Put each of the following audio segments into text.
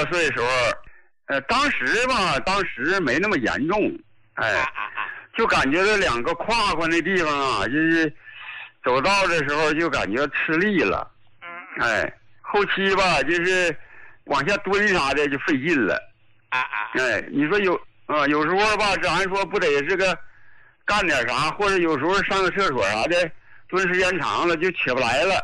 多岁的时候，当时没那么严重，就感觉这两个胯那地方啊，就是走道的时候就感觉吃力了，后期吧就是往下蹲啥的就费劲了，你说有时候吧，咱说不得是个干点啥，或者有时候上个厕所啥的，蹲时间长了就起不来了，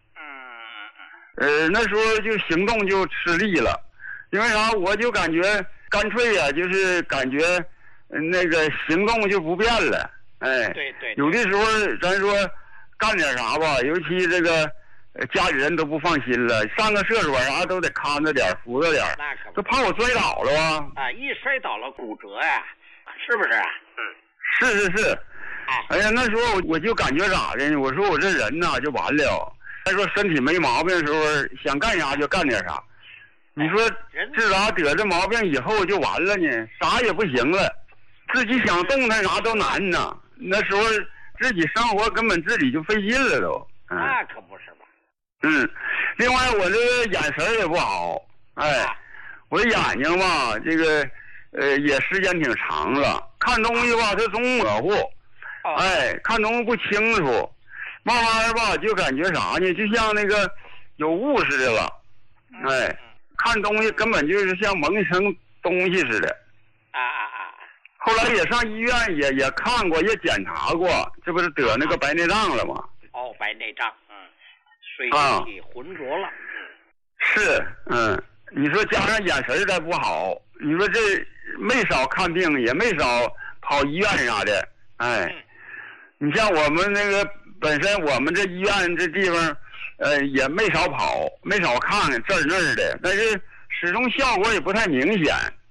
那时候就行动就吃力了，因为啥？我就感觉干脆呀，就是感觉那个行动就不便了， 对， 有的时候咱说干点啥吧，尤其这个家里人都不放心了，上个厕所啥都得看着点，扶着点，都怕我摔倒了啊！ 一摔倒了骨折呀，是不是？ 是。哎呀，那时候我就感觉咋的呢？我说我这人呐就完了。他说身体没毛病的时候，想干啥就干点啥。你说自打得这毛病以后就完了呢，啥也不行了，自己想动弹啥都难呐。那时候自己生活根本自己就费劲了都。 那可不是吧？ 另外我这个眼神也不好，我的眼睛吧，这个也时间挺长了，看东西吧它总模糊，看东西不清楚，慢慢吧就感觉啥呢？就像那个有雾似的了，看东西根本就是像蒙一层东西似的。后来也上医院也看过，也检查过，这不是得那个白内障了吗？ 白内障，水体浑浊了。 是，你说加上眼神再不好，你说这没少看病，也没少跑医院啥的，你像我们那个本身我们这医院这地方，也没少跑，没少看这儿那儿的，但是始终效果也不太明显。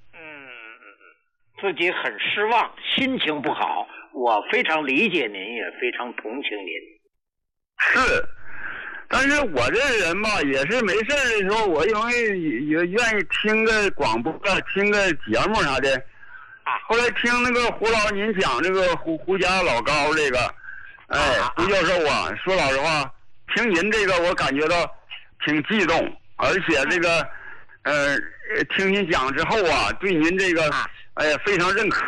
自己很失望，心情不好，我非常理解您，也非常同情您。 是，但是我这人吧，也是没事的时候，我容易也愿意听个广播，听个节目啥的。后来听那个胡老您讲这个胡家老高这个，胡教授啊，说老实话，听您这个我感觉到挺激动，而且这个听您讲之后啊，对您这个非常认可。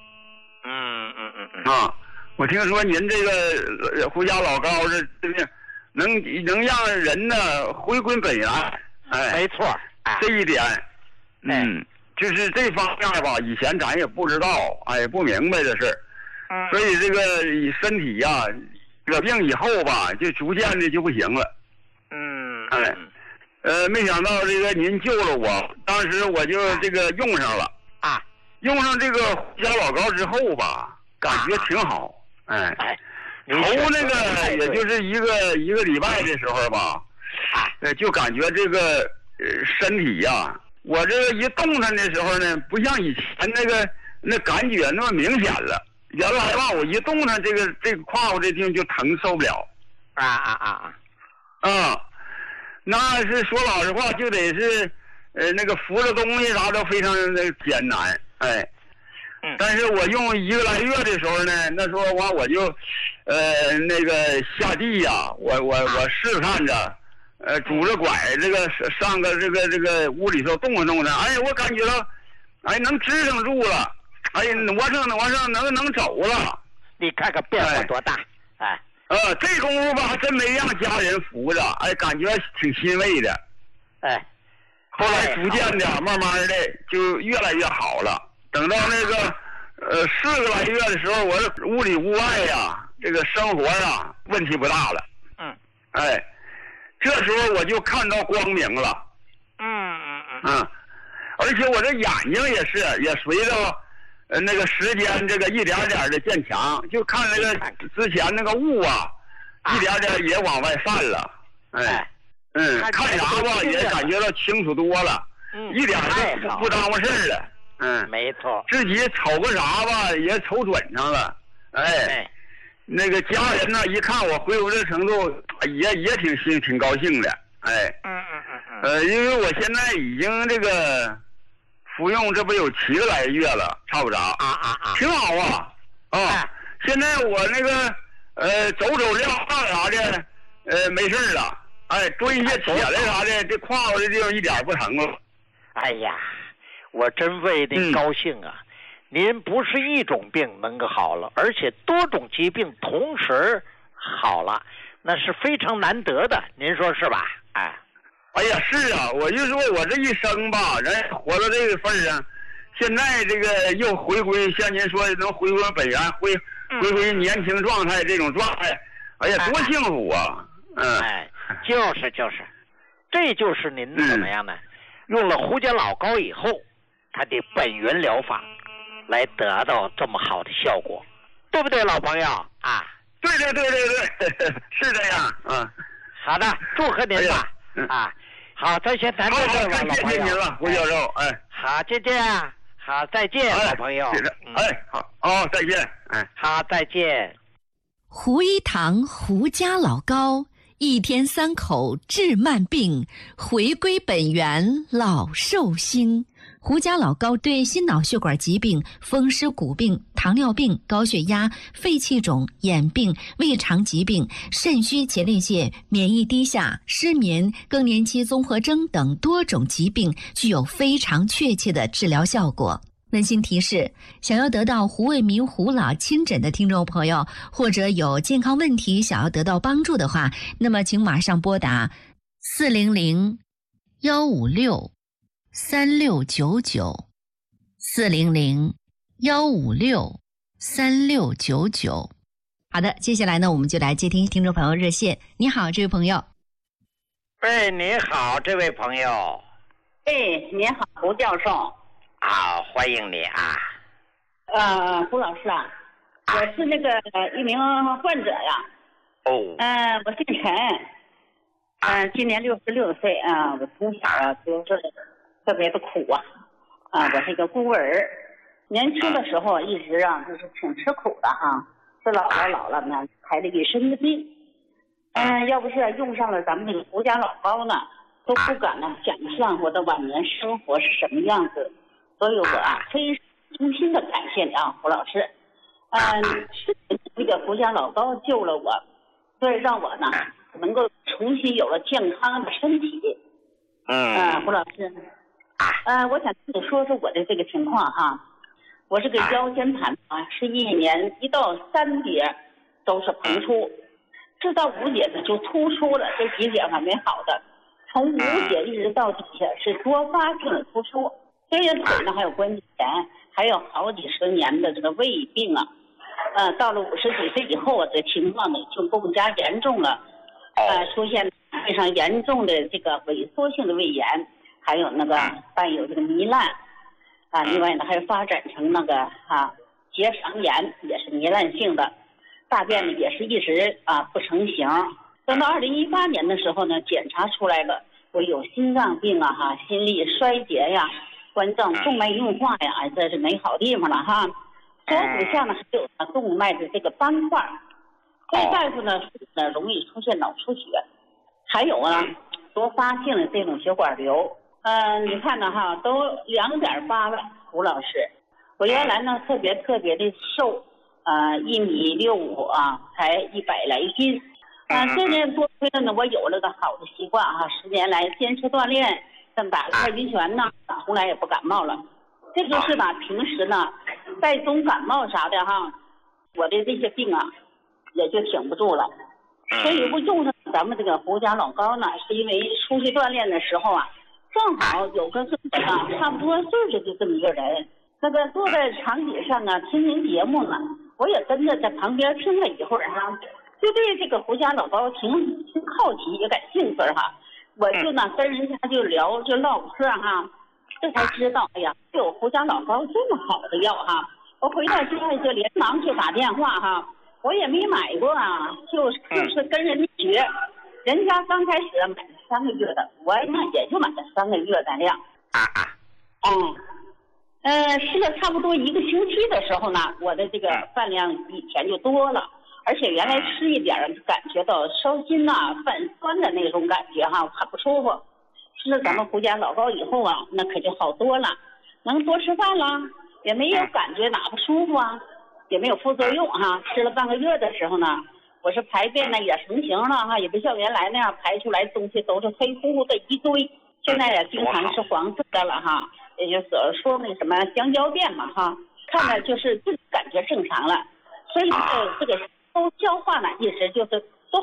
我听说您这个胡家老高这个能让人呢回归本源， 没错， 这一点，就是这方面吧，以前咱也不知道，不明白这事儿，所以这个身体呀，得病以后吧，就逐渐的就不行了，没想到这个您救了我，当时我就这个用上了，用上这个胡家老高之后吧，感觉挺好。头那个也就是一个礼拜的时候吧，就感觉这个身体呀，我这个一动弹的时候呢，不像以前那感觉那么明显了。原来吧，我一动弹这个胯这地方就疼，受不了。那是说老实话，就得是那个扶着东西啥都非常的艰难，但是我用1个来月的时候呢，那时候我就那个下地呀，我试探着拄着拐这个上个这个屋里头动弹，我感觉到能支撑住了，挪上能走了。 你看看变化多大， 这功夫吧还真没让家人扶着，感觉挺欣慰的。后来逐渐的慢慢的就越来越好了。等到那个4个来月的时候，我这屋里屋外呀，这个生活啊问题不大了。这时候我就看到光明了。而且我这眼睛也随着那个时间这个一点点的渐强，就看那个之前那个雾啊，一点点也往外散了。看啥吧也感觉到清楚多了，一点都不耽误事儿了。 没错， 自己瞅个啥吧也瞅准上了，那个家人呢一看我恢复这程度，也挺高兴的，因为我现在已经这个服用这不有7个来月了，差不多挺好啊，现在我那个走撂啥的没事了，蹲下起来啥的，这胯这地方一点不疼了。 哎呀，我真为您高兴啊！您不是一种病能够好了，而且多种疾病同时好了，那是非常难得的，您说是吧？ 哎呀，是啊，我就说我这一生吧，人活到这个份上，现在这个又回归，像您说的能回归本源，回归年轻状态这种状态，哎呀，多幸福啊！ 就是，这就是您怎么样呢？用了胡家老膏以后，它的本源疗法，来得到这么好的效果，对不对，老朋友啊？ 对，是这样。 好的，祝贺您吧！好，咱先谈到这儿吧，老朋友。 谢谢您了，胡教授。 好，再见。好，再见，老朋友。 好，再见。 好，再见。 胡一堂胡家老膏，1天3口治慢病，回归本源老寿星。胡家老膏对心脑血管疾病、风湿骨病、糖尿病、高血压、肺气肿、眼病、胃肠疾病、肾虚前列腺、免疫低下、失眠、更年期综合征等多种疾病具有非常确切的治疗效果。温馨提示：想要得到胡卫民胡老亲诊的听众朋友，或者有健康问题想要得到帮助的话，那么请马上拨打400-156-3699，400-156-3699。好的，接下来呢，我们就来接听众朋友热线。你好，这位朋友。 你好，这位朋友。 你好，胡教授。 好，欢迎你啊。 胡老师啊，我是那个一名患者呀。我姓陈。今年66岁啊。我从小就是特别的苦啊。我是一个孤儿。年轻的时候一直就是挺吃苦的哈。是老了呢，排了一身的病。要不是用上了咱们这个胡家老膏呢，都不敢想象我的晚年生活是什么样子。所以我非常衷心的感谢你胡老师。是那个胡家老膏救了我，所以让我呢能够重新有了健康的身体。胡老师，我想跟你说说我的这个情况哈。我这个腰间盘是1年1到3节都是膨出，直到5节呢就突出了，这几节还没好的，从5节一直到底下是多发性的突出。这些腿呢还有关节炎，还有好几十年的这个胃病啊。到了50几岁以后这情况呢就更加严重了。出现非常严重的这个萎缩性的胃炎，还有那个伴有这个糜烂另外呢还发展成那个结肠炎，也是糜烂性的。大便呢也是一直不成形。等到2018年的时候呢，检查出来了我有心脏病心力衰竭呀，冠状动脉硬化呀，这是没好地方了哈。左骨下呢还有动脉的这个斑块，所以大夫呢容易出现脑出血，还有多发性的这种血管瘤。你看呢都2.8了。胡老师，我原来呢特别的瘦，1.65米才100来斤。这年多亏了呢我有了个好的习惯10年来坚持锻炼，正打了太极拳呢，从来也不感冒了。这就是平时呢带种感冒啥的我的这些病也就挺不住了。所以我用上咱们这个胡家老膏呢，是因为出去锻炼的时候正好有个差不多岁数就这么一个人，那个坐在长椅上听您节目呢，我也跟着在旁边听了一会儿就对这个胡家老膏挺好奇，也感兴趣我就跟人家就聊就唠嗑这才知道有胡家老膏这么好的药我回到家里就连忙就打电话我也没买过就是跟人家学，人家刚开始买了3个月的，我也就买了3个月的量。吃了差不多1个星期的时候呢，我的这个饭量以前就多了，而且原来吃一点感觉到烧心泛酸的那种感觉很不舒服。吃了咱们胡家老膏以后那可就好多了，能多吃饭了，也没有感觉哪不舒服也没有副作用吃了半个月的时候呢，我是排便呢也成型了也不像原来那样排出来东西都是黑乎乎的一堆， 现在也经常吃黄色的了哈，也就是说那什么香蕉便嘛哈，看着就是感觉正常了，所以这个都消化呢，一直就是